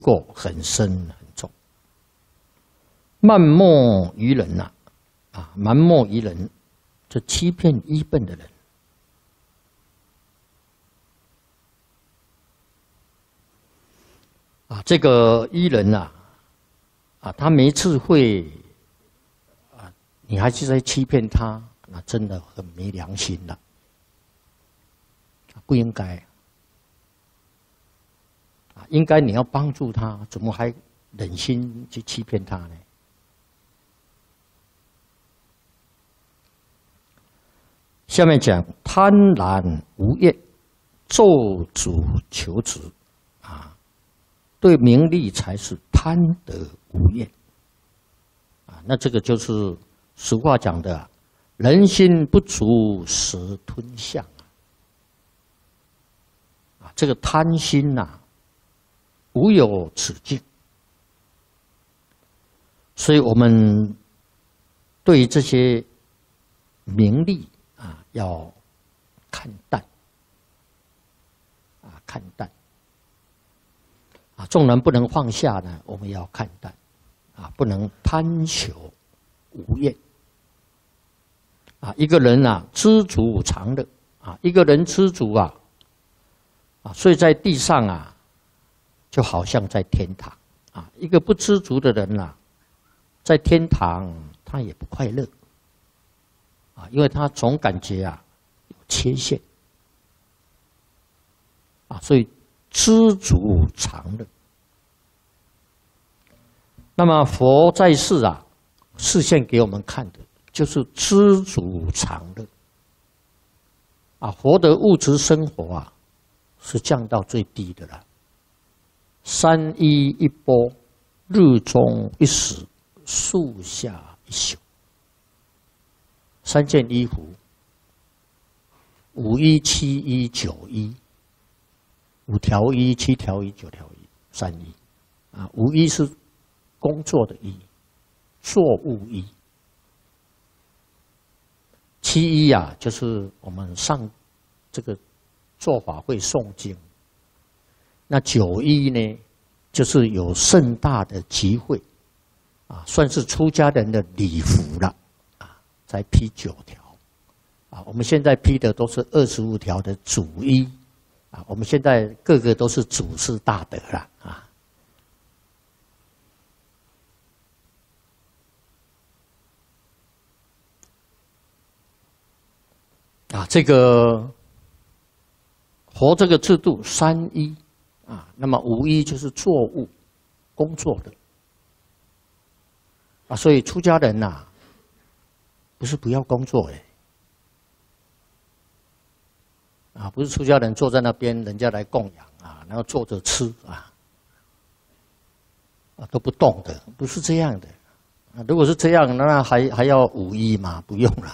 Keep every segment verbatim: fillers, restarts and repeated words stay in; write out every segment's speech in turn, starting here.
过很深很重。漫莫于人呐、啊，啊，蛮莫于人，这欺骗愚笨的人。啊，这个愚人呐、啊，啊，他没智慧，啊，你还是在欺骗他，那真的很没良心了，不应该。啊，应该你要帮助他，怎么还忍心去欺骗他呢？下面讲贪婪无厌，咒诅求职，啊，对名利才是贪得无厌，啊，那这个就是俗话讲的“人心不足蛇吞象”啊，这个贪心呐、啊。无有止境，所以我们对这些名利啊要看淡，啊看淡，啊纵然不能放下呢，我们要看淡，啊不能贪求无厌，啊一个人啊知足常乐，啊一个人知足啊，啊睡在地上啊。就好像在天堂啊，一个不知足的人呐、啊，在天堂他也不快乐啊，因为他总感觉啊有缺陷啊，所以知足常乐。那么佛在世啊，示现给我们看的就是知足常乐啊，佛的物质生活啊是降到最低的了。三衣一钵，日中一食，树下一宿。三件衣服，五衣、七衣、九衣，五条衣、七条衣、九条衣，三衣。啊，五衣是工作的衣，作务衣。七衣啊，就是我们上这个做法会诵经。那九衣呢，就是有盛大的集会，啊，算是出家人的礼服了，啊，才披九条，啊，我们现在披的都是二十五条的祖衣，啊，我们现在个个都是祖师大德了，啊，啊，这个佛这个制度三衣。啊，那么五衣就是作务、工作的啊，所以出家人呐、啊，不是不要工作哎，啊，不是出家人坐在那边，人家来供养啊，然后坐着吃啊，啊都不动的，不是这样的啊。如果是这样，那还还要五衣吗？不用了。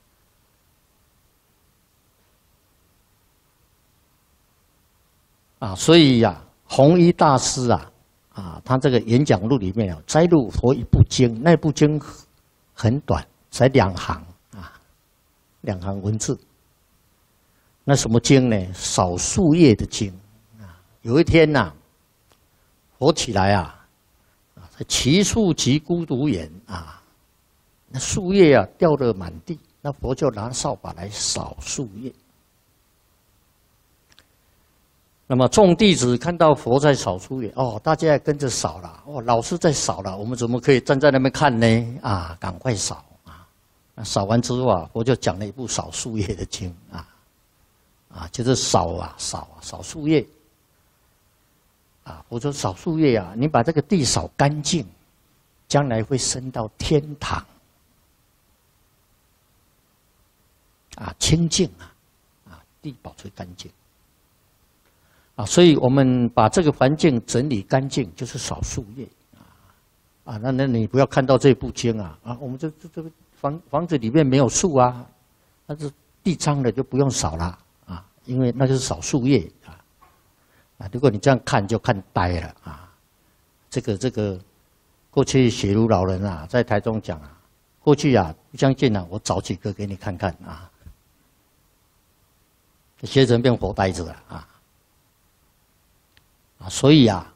啊，所以呀、啊，弘一大师啊，啊，他这个演讲录里面有摘录佛一部经，那部经很短，才两行啊，两行文字。那什么经呢？扫树叶的经啊。有一天呐、啊，佛起来啊，啊，在奇树及孤独园啊，那树叶啊掉得满地，那佛就拿扫把来扫树叶。那么众弟子看到佛在扫树叶，哦，大家也跟着扫了，哦，老师在扫了，我们怎么可以站在那边看呢？啊，赶快扫啊！那扫完之后啊，佛就讲了一部扫树叶的经啊，啊，就是扫啊扫啊扫树叶啊。佛说扫树叶啊，你把这个地扫干净，将来会升到天堂啊，清净啊，啊，地保持干净。啊，所以我们把这个环境整理干净，就是扫树叶啊啊。那那你不要看到这部经啊啊，我们这这这个房房子里面没有树啊，那是地脏了就不用扫了啊，因为那就是扫树叶啊啊。如果你这样看就看呆了啊。这个这个，过去雪如老人啊，在台中讲啊，过去啊不相信啊，我找几个给你看看啊，学成变活呆子了啊。啊，所以啊，